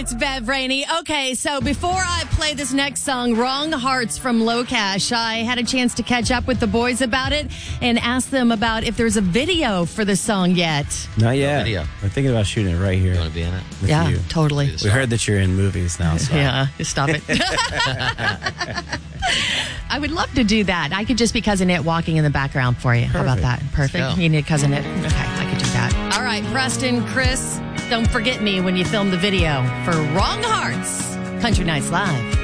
It's Bev Rainey. Okay, so before I play this next song, Wrong Hearts from Low Cash, I had a chance to catch up with the boys about it and ask them about if there's a video for the song yet. Not yet. No video. We're thinking about shooting it right here. You want to be in it? with Yeah, you. totally. We heard that you're in movies now. So. Yeah, stop it. I would love to do that. I could just be Cousin It walking in the background for you. How about that? Perfect. Let's go. You need Cousin It? Okay, I could do that. All right, Preston, Chris, don't forget me when you film the video for Wrong Hearts. Country Nights Live.